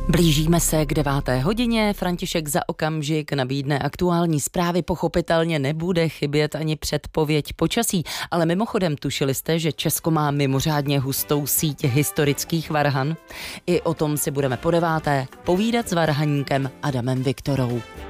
Blížíme se k 9:00. František za okamžik nabídne aktuální zprávy. Pochopitelně nebude chybět ani předpověď počasí, ale mimochodem tušili jste, že Česko má mimořádně hustou síť historických varhan? I o tom si budeme po 9:00 povídat s varhaníkem Adamem Viktorou.